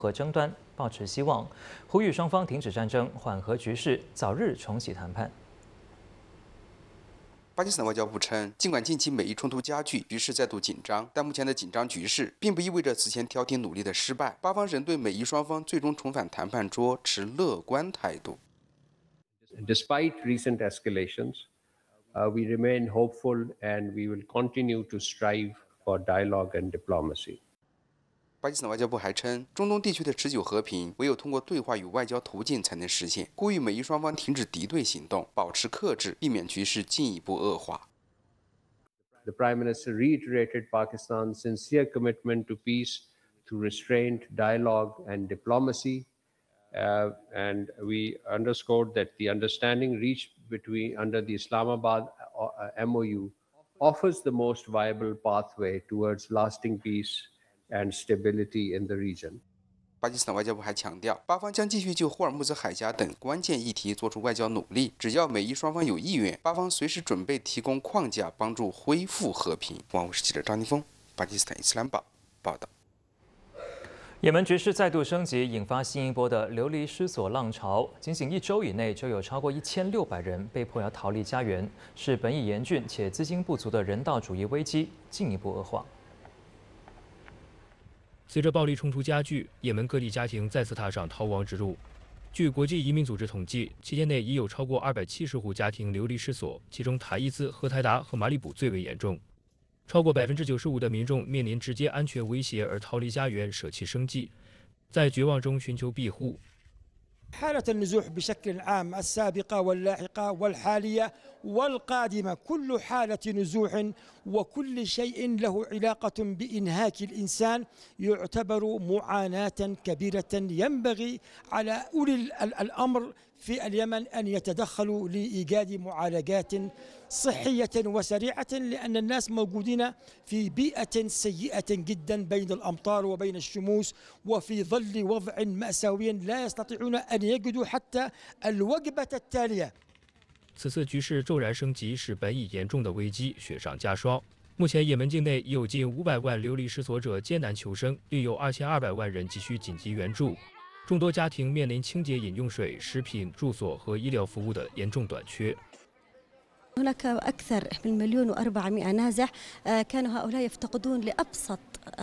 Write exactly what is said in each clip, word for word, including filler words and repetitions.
和争端抱持希望，呼吁双方停止战争，缓和局势，早日重启谈判。 巴基斯坦外交部称，尽管近期美伊冲突加剧，局势再度紧张，但目前的紧张局势并不意味着此前调停努力的失败。巴方仍对美伊双方最终重返谈判桌持乐观态度。 Despite recent escalations, uh, we remain hopeful and we will continue to strive for dialogue and diplomacy. 巴基斯坦外交部还称，中东地区的持久和平唯有通过对话与外交途径才能实现，呼吁美伊双方停止敌对行动，保持克制，避免局势进一步恶化。 The Prime Minister reiterated Pakistan's sincere commitment to peace through restraint, dialogue, and diplomacy. Uh, and we underscored that the understanding reached between under the Islamabad uh, M O U offers the most viable pathway towards lasting peace and stability in the region. 巴基斯坦外交部还强调，巴方将继续就霍尔木兹海峡等关键议题做出外交努力，只要美伊双方有意愿，巴方随时准备提供框架，帮助恢复和平。万物视记者张宁峰，巴基斯坦伊斯兰报报道。 也门局势再度升级，引发新一波的流离失所浪潮。仅仅一周以内，就有超过一千六百人被迫要逃离家园，使本已严峻且资金不足的人道主义危机进一步恶化。 随着暴力冲突加剧，也门各地家庭再次踏上逃亡之路。据国际移民组织统计，期间内已有超过二百七十户家庭流离失所，其中塔伊兹、荷台达和马里卜最为严重。 超过百分之九十五的民众面临直接安全威胁而逃离家园，舍弃生计，在绝望中寻求庇护。 حالة النزوح بشكل عام السابقة واللاحقة والحالية والقادمة كل حالة نزوح وكل شيء له علاقة بإنهاك الإنسان يعتبر معاناة كبيرة ينبغي على أولي الأمر في اليمن أن يتدخلوا لإيجاد معالجات صحية وسريعة لأن الناس موجودين في بيئة سيئة جدا بين الأمطار وبين الشموس وفي ظل وضع مأساوي لا يستطيعون أن يجدوا حتى الوجبة التالية. 此次局势骤然升级，使本已严重的危机雪上加霜。目前，也门境内已有近五百万流离失所者艰难求生，另有二千二百万人急需紧急援助。 众多家庭面临清洁饮用水、食品、住所和医疗服务的严重短缺。 هناك أكثر من مليون وأربعمائة نازح كانوا هؤلاء يفتقدون لأبسط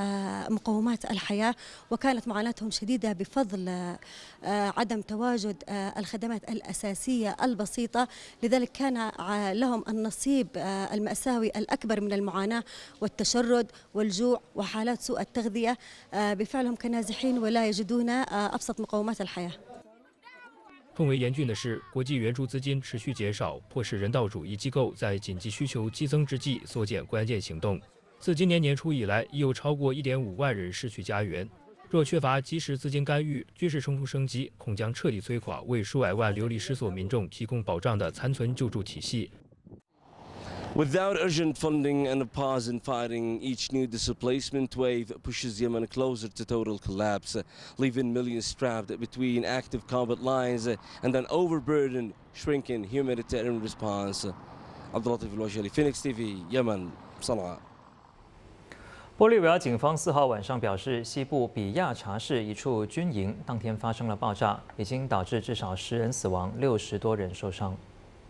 مقومات الحياة وكانت معاناتهم شديدة بفضل عدم تواجد الخدمات الأساسية البسيطة لذلك كان لهم النصيب المأساوي الأكبر من المعاناة والتشرد والجوع وحالات سوء التغذية بفعلهم كنازحين ولا يجدون أبسط مقومات الحياة. 更为严峻的是，国际援助资金持续减少，迫使人道主义机构在紧急需求激增之际缩减关键行动。自今年年初以来，已有超过一点五万人失去家园。若缺乏及时资金干预，局势冲突升级，恐将彻底摧垮为数百万流离失所民众提供保障的残存救助体系。 Without urgent funding and a pause in fighting, each new displacement wave pushes Yemen closer to total collapse, leaving millions trapped between active combat lines and an overburdened, shrinking humanitarian response. Abdulatif Al-Wajali, Phoenix T V, Yemen, Sana'a. 玻利维亚警方四号晚上表示，西部比亚查市一处军营当天发生了爆炸，已经导致至少十人死亡，六十多人受伤。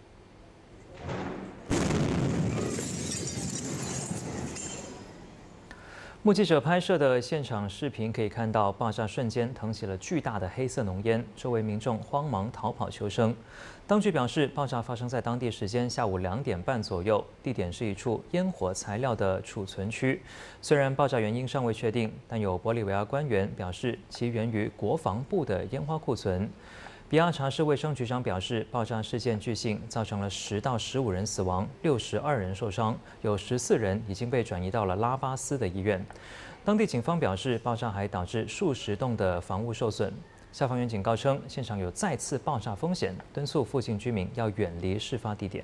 目击者拍摄的现场视频可以看到，爆炸瞬间腾起了巨大的黑色浓烟，周围民众慌忙逃跑求生。当局表示，爆炸发生在当地时间下午两点半左右，地点是一处烟火材料的储存区。虽然爆炸原因尚未确定，但有玻利维亚官员表示，其源于国防部的烟花库存。 比亚查市卫生局长表示，爆炸事件据信造成了十到十五人死亡，六十二人受伤，有十四人已经被转移到了拉巴斯的医院。当地警方表示，爆炸还导致数十栋的房屋受损。消防员警告称，现场有再次爆炸风险，敦促附近居民要远离事发地点。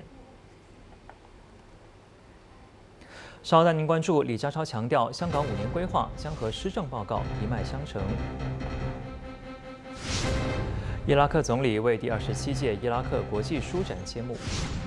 稍后带您关注李家超强调，香港五年规划将和施政报告一脉相承。 伊拉克总理为第二十七届伊拉克国际书展揭幕。